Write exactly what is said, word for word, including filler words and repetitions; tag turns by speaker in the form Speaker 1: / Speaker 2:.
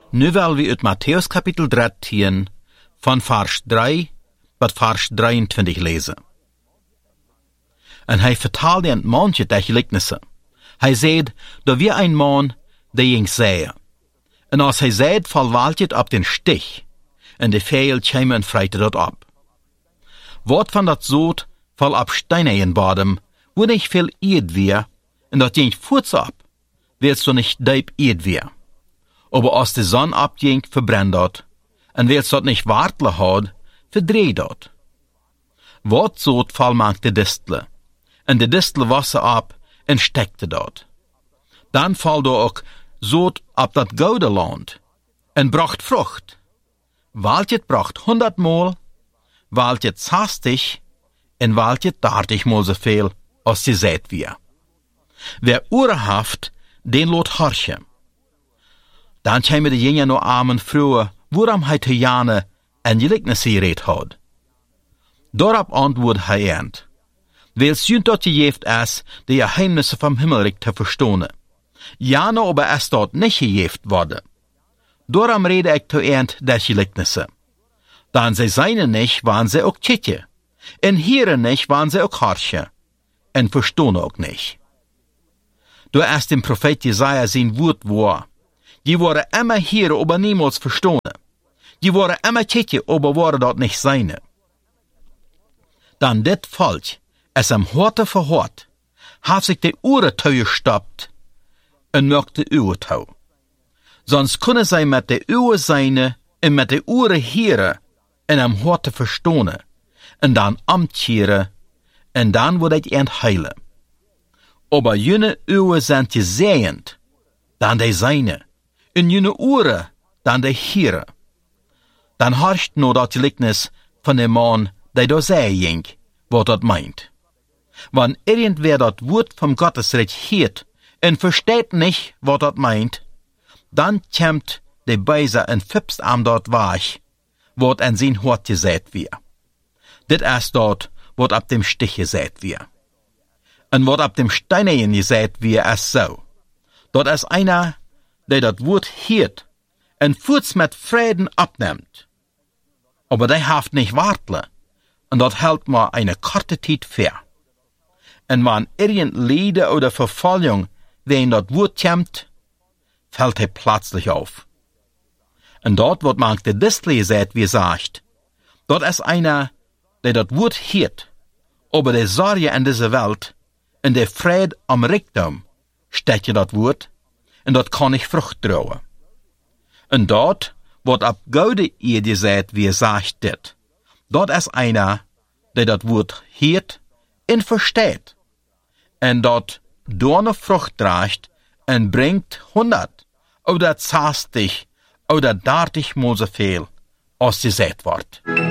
Speaker 1: Nu wil we uit Matthäus kapitel dertien van vers drie tot vers drieëntwintig lezen. En hij vertaalde een maandje de gelijkenissen. Hij zei, dat weer een man die ging zeeën. En als hij zei, valt het op den stich, en de veel kwam en vreite dat op. Wat van dat zoot val op steinigen bodem, wo nicht veel eerd weer, en dat ging voets op, willst du nicht diep eerd weer. Aber als de zon opging, verbrennt dat, en willst dat nicht wartle had, verdreht dat. Wat zoot val maakt de distle, en de distle wasse op, en stekte dat. Dan val do ook zoot op dat gouden land, en bracht vrucht. Waaltjet bracht honderdmaal, waaltjet zestig, en waaltjet dertigmaal zoveel als je zijt weer. Wer oren haft, den lot hartje. Dan kwamen de jongen no armen vrouwen, waarom hij te jane en gelijkenissen reed had. Daarop antwoord hij eind. Wel zint dat je geeft is, de geheimnissen van Himmelrijk te verstonen. Jane aber is dat niet gegeeft worden. Daarom rede ik te eind des gelijkenissen. Dan zij zijn niet, waren zij ook tjitje. En hieren niet, waren zij ook hartje. En verstonen ook niet. Door is dem profeet Jesaja zijn woord waar. Die worden immer hieren, aber niemals verstonen. Die worden immer tjitje, aber worden dat niet zijne. Dan dit volk is am Horte verhoort, heeft zich de oren toegestapt en mögt de uwe touw. Sonst kunnen zij met de uwe zijne en met de oren hieren en am Horte verstonen en dan amtjeren en dan wordt het eind heilen. Aber jene uwe zijn je zeeend, dan de zijne, en jene oren, dan de hieren. Dan harscht no dat gelijkenis van de man die door zij ging, wat dat meint. Wann irgendwer dat woord vom Gottesrecht hiert en versteht nicht, wat dat meint, dan kämmt de Beiser en fipst am dort waag, wat en zijn hort gezet weer. Dit is dort, wat op dem Stich gezet weer. En wat op dem Steinigen gezet weer is zo. Dat is einer, die dat woord hiert en voets met vreden abnimmt. Aber die haft nicht wartle, en dat hält maar eine korte tijd ver. En wann irgend Lijden oder Verfolgung wen dat Wort kämmt, fällt hij plötzlich auf. En dort wird man de Distel gesagt, wie sagt, dort ist einer, der dat Wort hiert, aber der Sorge in dieser Welt, in der Fried am Reichtum, steht je dat Wort, en dat kann ich Frucht trauen. En dort wird ab Gaude ihr gesagt, wie sagt dit, dort ist einer, der dat Wort hiert en versteht, en dat door Frucht draagt en brengt honderd oder zestig oder dertig mal so viel, als gezegd wordt.